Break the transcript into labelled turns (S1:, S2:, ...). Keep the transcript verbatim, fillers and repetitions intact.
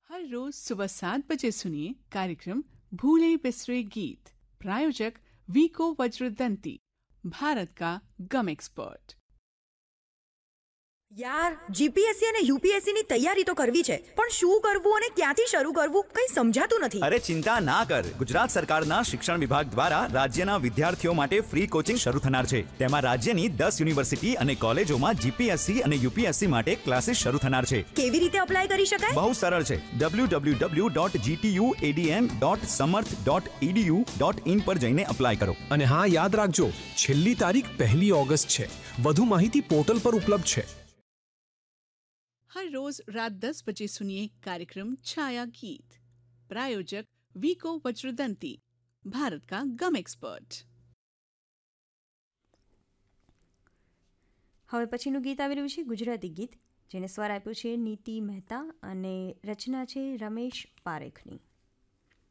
S1: हर रोज सुबह सात बजे सुनिए कार्यक्रम भूले बिसरे गीत। प्रायोजक वीको वज्रदंती, भारत का गम एक्सपर्ट।
S2: યાર જીપીએસસી અને યુપીએસસી ની તૈયારી તો કરવી છે, પણ શું કરવું અને ક્યાંથી શરૂ કરવું કંઈ સમજાતું નથી.
S3: અરે ચિંતા ના કર, ગુજરાત સરકારના શિક્ષણ વિભાગ દ્વારા રાજ્યના વિદ્યાર્થીઓ માટે ફ્રી કોચિંગ શરૂ થનાર છે. તેમાં રાજ્યની દસ યુનિવર્સિટી અને કોલેજોમાં જીપીએસસી અને યુપીએસસી માટે ક્લાસીસ શરૂ થનાર છે.
S2: કેવી રીતે અપ્લાય કરી શકાય?
S3: બહુ સરળ છે. W W W dot જીટીયુએડીએન dot સમર્થ ડોટ ઈડીયુ ડોટ ઇન પર જઈને અપ્લાય કરો.
S4: અને હા, યાદ રાખજો, છેલ્લી તારીખ પહેલી ઓગસ્ટ છે. વધુ માહિતી પોર્ટલ પર ઉપલબ્ધ છે.
S1: हर रोज रात दस बजे सुनिए कार्यक्रम छाया गीत। प्रायोजक वीको वज्रदंती, भारत का गम एक्सपर्ट।
S5: હવે પછીનું ગીત આવી રહ્યું છે ગુજરાતી ગીત, જેને સ્વર આપ્યો છે નીતિ મહેતા અને રચના છે રમેશ પારેખની.